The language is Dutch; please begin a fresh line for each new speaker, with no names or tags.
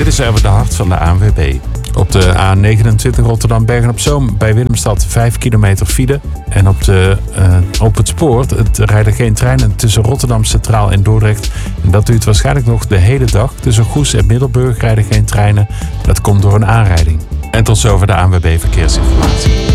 Dit is even de hart van de ANWB. Op de A29 Rotterdam-Bergen-op-Zoom bij Willemstad 5 kilometer file. En op het spoor rijden geen treinen tussen Rotterdam Centraal en Dordrecht. En dat duurt waarschijnlijk nog de hele dag. Tussen Goes en Middelburg rijden geen treinen. Dat komt door een aanrijding. En tot zover de ANWB Verkeersinformatie.